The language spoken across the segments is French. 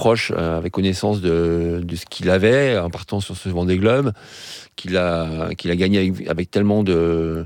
proche avait connaissance de ce qu'il avait en partant sur ce Vendée Globe, qu'il a gagné avec tellement de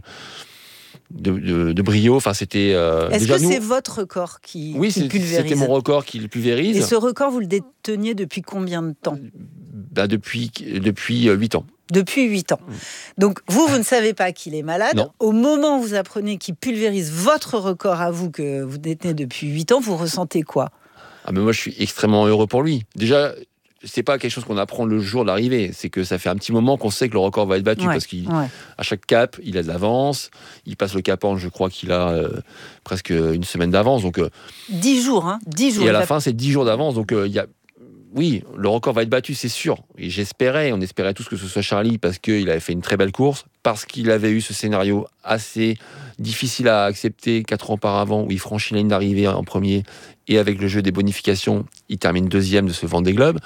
brio. Enfin, c'était. Est-ce que c'est votre record qui pulvérise ? C'était mon record qui le pulvérise. Et ce record, vous le déteniez depuis combien de temps ? Depuis 8 ans. Depuis 8 ans. Donc, vous ne savez pas qu'il est malade. Non. Au moment où vous apprenez qu'il pulvérise votre record à vous, que vous détenez depuis 8 ans, vous ressentez quoi ? Mais moi, je suis extrêmement heureux pour lui. Déjà, c'est pas quelque chose qu'on apprend le jour de l'arrivée. C'est que ça fait un petit moment qu'on sait que le record va être battu. Parce qu'à chaque cap, il a de l'avance. Il passe le cap en, je crois qu'il a presque une semaine d'avance. Donc, 10 jours, hein, 10 jours. Et à la fin, c'est 10 jours d'avance. Donc, oui, le record va être battu, c'est sûr. Et on espérait tous que ce soit Charlie parce qu'il avait fait une très belle course, parce qu'il avait eu ce scénario assez difficile à accepter 4 ans auparavant, où il franchit la ligne d'arrivée en premier, et avec le jeu des bonifications, il termine 2e de ce Vendée Globe.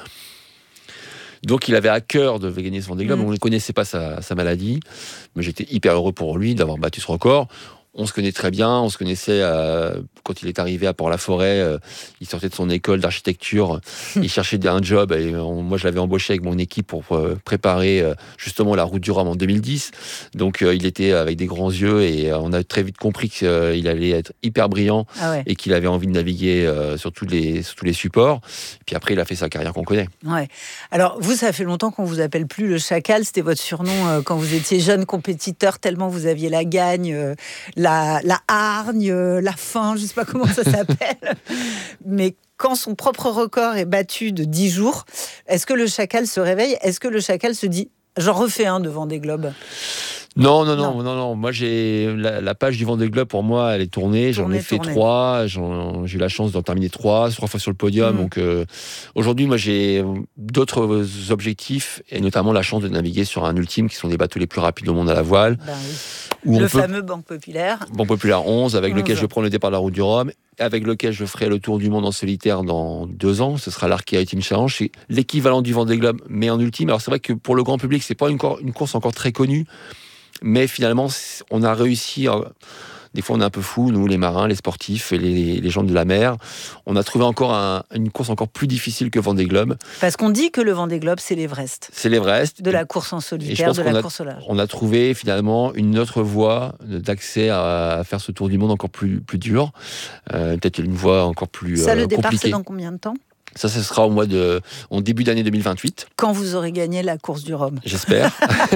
Donc il avait à cœur de gagner ce Vendée Globe. On ne connaissait pas sa maladie, mais j'étais hyper heureux pour lui d'avoir battu ce record. On se connaît très bien, on se connaissait quand il est arrivé à Port-la-Forêt, il sortait de son école d'architecture, il cherchait un job, et moi je l'avais embauché avec mon équipe pour préparer justement la route du Rhum en 2010. Donc il était avec des grands yeux et on a très vite compris qu'il allait être hyper brillant et qu'il avait envie de naviguer sur tous les supports. Et puis après il a fait sa carrière qu'on connaît. Ouais. Alors vous, ça fait longtemps qu'on vous appelle plus le Chacal, c'était votre surnom quand vous étiez jeune compétiteur, tellement vous aviez la gagne, la hargne, la faim, je ne sais pas comment ça s'appelle. Mais quand son propre record est battu de 10 jours, est-ce que le Chacal se réveille ? Est-ce que le Chacal se dit « j'en refais un de Vendée Globe » ? Non. Moi, j'ai la page du Vendée Globe, pour moi, elle est tournée. J'en ai fait 3. J'ai eu la chance d'en terminer 3 fois sur le podium. Donc, aujourd'hui, moi, j'ai d'autres objectifs, et notamment la chance de naviguer sur un ultime, qui sont des bateaux les plus rapides au monde à la voile. Fameux Banque Populaire. Banque Populaire 11, avec lequel je prends le départ de la route du Rhum, avec lequel je ferai le tour du monde en solitaire dans 2 ans. Ce sera l'Arkea Ultimate Challenge. C'est l'équivalent du Vendée Globe, mais en ultime. Alors, c'est vrai que pour le grand public, c'est pas une course encore très connue. Mais finalement, on a réussi. Des fois, on est un peu fous, nous, les marins, les sportifs et les gens de la mer. On a trouvé encore une course encore plus difficile que Vendée Globe. Parce qu'on dit que le Vendée Globe, c'est l'Everest. C'est l'Everest. De la course en solitaire, de la course au large. On a trouvé finalement une autre voie d'accès à faire ce tour du monde encore plus dur. Peut-être une voie encore plus compliquée. Ça, le départ, compliquée. c'est dans combien de temps ? Ça, ce sera en début d'année 2028. Quand vous aurez gagné la course du Rhum. J'espère.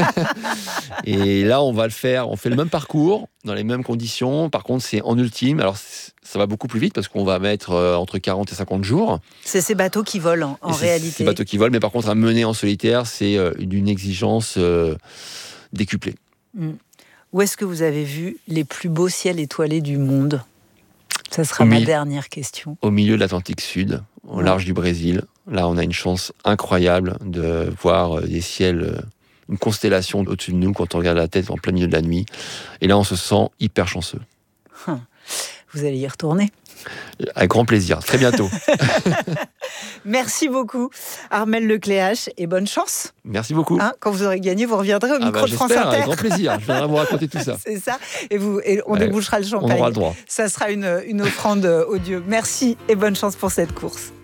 Et là, on fait le même parcours, dans les mêmes conditions. Par contre, c'est en ultime. Alors, ça va beaucoup plus vite parce qu'on va mettre entre 40 et 50 jours. C'est ces bateaux qui volent, en réalité. C'est ces bateaux qui volent, mais par contre, à mener en solitaire, c'est d'une exigence décuplée. Où est-ce que vous avez vu les plus beaux ciels étoilés du monde ? Ça sera ma dernière question. Au milieu de l'Atlantique Sud, au large du Brésil. Là, on a une chance incroyable de voir des ciels, une constellation au-dessus de nous quand on regarde la tête en plein milieu de la nuit. Et là, on se sent hyper chanceux. Vous allez y retourner ? Avec grand plaisir. Très bientôt. Merci beaucoup, Armel Lecléache, et bonne chance. Merci beaucoup. Quand vous aurez gagné, vous reviendrez au micro de France Inter. Avec grand plaisir. Je viendrai vous raconter tout ça. C'est ça. Et on débouchera le champagne. On aura le droit. Ça sera une offrande aux dieux. Merci et bonne chance pour cette course.